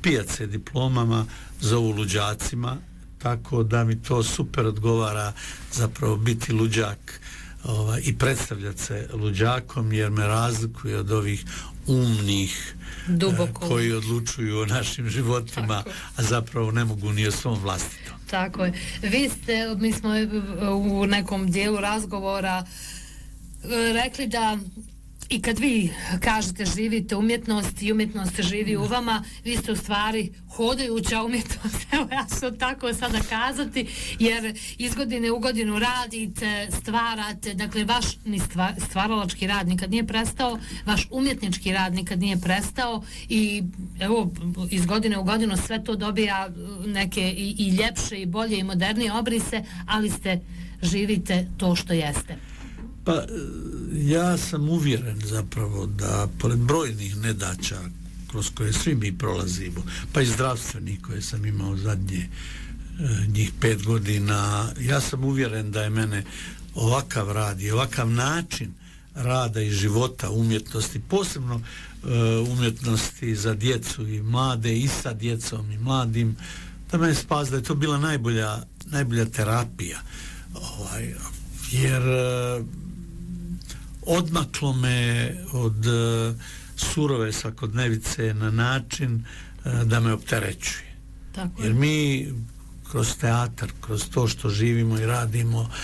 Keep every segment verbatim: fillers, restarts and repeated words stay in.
pijace diplomama zovu luđacima, tako da mi to super odgovara zapravo biti luđak ovaj, i predstavljati se luđakom, jer me razlikuje od ovih umnih Duboko. eh, koji odlučuju o našim životima, tako, a zapravo ne mogu ni o svom vlastitom. Tako je. Vi ste, mi smo u nekom dijelu razgovora rekli da i kad vi kažete živite umjetnost i umjetnost živi u vama, vi ste u stvari hodajuća umjetnost, evo ja ću tako sada kazati, jer iz godine u godinu radite, stvarate, dakle vaš ni stvaralački rad nikad nije prestao, vaš umjetnički rad nikad nije prestao i evo iz godine u godinu sve to dobija neke i, i ljepše i bolje i modernije obrise, ali ste živite to što jeste. Pa ja sam uvjeren zapravo da pored brojnih nedaća kroz koje svi mi prolazimo, pa i zdravstvenih koje sam imao zadnje njih pet godina, ja sam uvjeren da je mene ovakav rad i ovakav način rada i života umjetnosti, posebno uh, umjetnosti za djecu i mlade i sa djecom i mladim, da me spas, da je to bila najbolja, najbolja terapija, ovaj, jer uh, odmaklo me od uh, surove svakodnevice na način uh, da me opterećuje. Tako. Jer mi kroz teatar, kroz to što živimo i radimo, uh,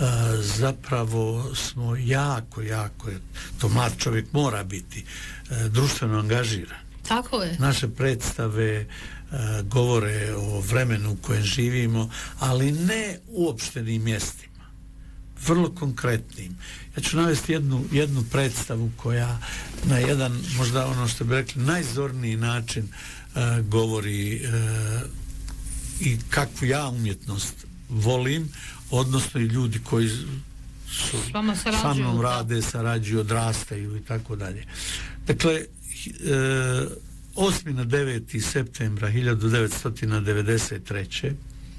zapravo smo jako, jako, to mlad čovjek mora biti, uh, društveno angažiran. Tako je. Naše predstave uh, govore o vremenu u kojem živimo, ali ne uopštenim mjestima, vrlo konkretnim. Ja ću navesti jednu, jednu predstavu koja na jedan, možda ono što bi rekli, najzorniji način uh, govori uh, i kakvu ja umjetnost volim, odnosno i ljudi koji su sa mnom rade, sarađuju, odrastaju i tako dalje. Dakle, uh, osmi na deveti septembra hiljadu devetsto devedeset treće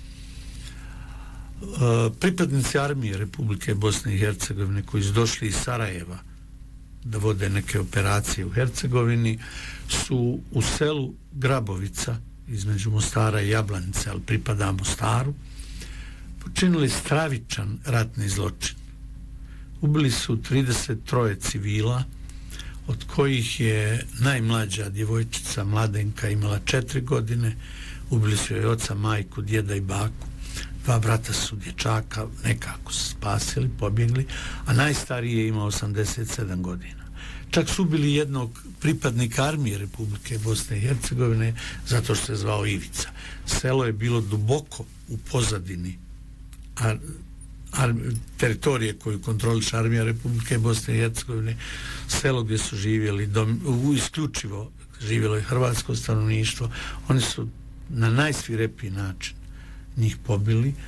Uh, pripadnici armije Republike Bosne i Hercegovine koji su došli iz Sarajeva da vode neke operacije u Hercegovini su u selu Grabovica između Mostara i Jablanice, ali pripada Mostaru, počinili stravičan ratni zločin. Ubili su trideset troje civila, od kojih je najmlađa djevojčica Mladenka imala četiri godine, ubili su joj oca, majku, djeda i baku. Dva brata su dječaka nekako se spasili, pobjegli, a najstariji je imao osamdeset sedam godina. Čak su ubili jednog pripadnika armije Republike Bosne i Hercegovine zato što se zvao Ivica. Selo je bilo duboko u pozadini ar, ar, teritorije koju kontroliše armija Republike Bosne i Hercegovine, selo gdje su živjeli dom, u, isključivo živjelo je hrvatsko stanovništvo. Oni su na najsvirepiji način njih pobili. E,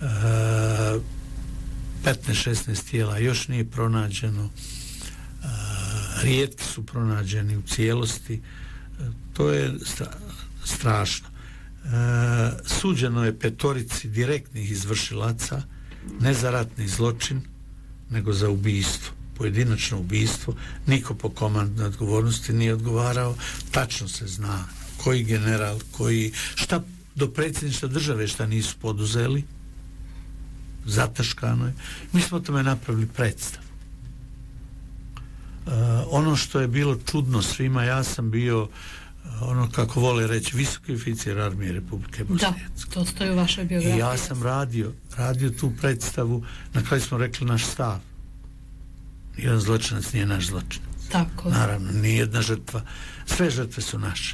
petnaest šesnaest tijela još nije pronađeno, e, rijetki su pronađeni u cijelosti, e, to je stra, strašno. E, suđeno je petorici direktnih izvršilaca, ne za ratni zločin nego za ubijstvo, pojedinačno ubijstvo. Niko po komandnoj odgovornosti nije odgovarao, tačno se zna koji general, koji šta do predsjedništva države šta nisu poduzeli, zataškano je. Mi smo tome napravili predstavu. Uh, ono što je bilo čudno svima, ja sam bio uh, ono kako vole reći visoki oficir armije Republike Bosne. Da, to stoji u vašoj biografiji. I ja sam radio, radio tu predstavu, na kraju smo rekli naš stav. Jedan zločinac nije naš zločinac. Tako. Naravno, nijedna žrtva, sve žrtve su naše.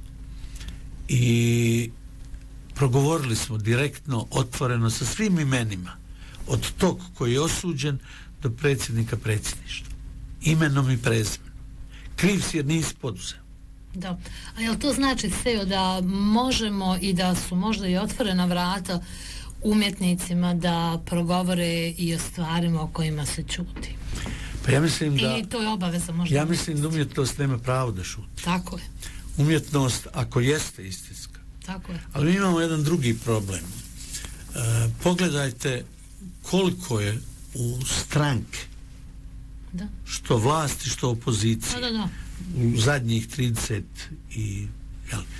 I progovorili smo direktno, otvoreno sa svim imenima, od tog koji je osuđen do predsjednika predsjedništva, imenom i prezimenom. Kriv si jer nisi poduzeo. Da, a jel to znači sve da možemo i da su možda i otvorena vrata umjetnicima da progovore i o stvarima o kojima se čuti? Pa ja mislim da... I to je obaveza možda. Ja mislim da umjetnost nema pravo da šuti. Tako je. Umjetnost, ako jeste istinska. Tako je. Ali mi imamo jedan drugi problem. E, pogledajte koliko je u stranke, da, što vlasti, što opozicije, da, da, da, u zadnjih trideset i jel,